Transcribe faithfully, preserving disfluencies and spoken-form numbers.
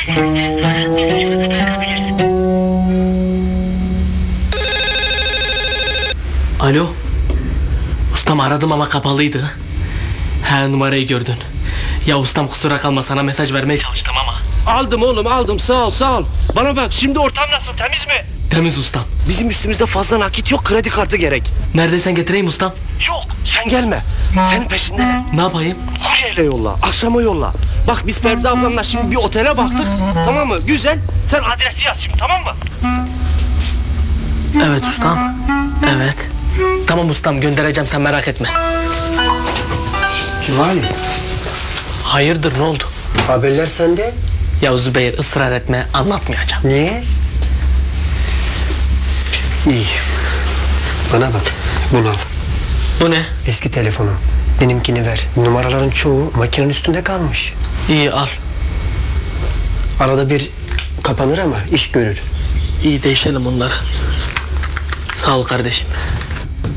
Alo. Ustam, aradım ama kapalıydı. He, numarayı gördün. Ya ustam, kusura kalma, sana mesaj vermeye çalıştım ama. Aldım oğlum, aldım, sağ ol sağ ol. Bana bak, şimdi ortam nasıl, temiz mi? Temiz ustam. Bizim üstümüzde fazla nakit yok, kredi kartı gerek. Neredeysen getireyim ustam. Yok, sen gelme. Senin peşinde. Ne yapayım? Kuryeyle yolla, akşama yolla. Bak, biz Ferdi ablamla şimdi bir otele baktık. Tamam mı? Güzel. Sen adresi yaz şimdi, tamam mı? Evet ustam. Evet. Tamam ustam, göndereceğim, sen merak etme. Cumali, Hayırdır, ne oldu? haberler sende. Ya Zübeyir, ısrar etme, anlatmayacağım. Niye? İyi. Bana bak, bunu al. Bu ne? Eski telefonum. Benimkini ver. Numaraların çoğu makinenin üstünde kalmış. İyi, al. Arada bir kapanır ama iş görür. İyi, değişelim bunları. Sağ ol kardeşim.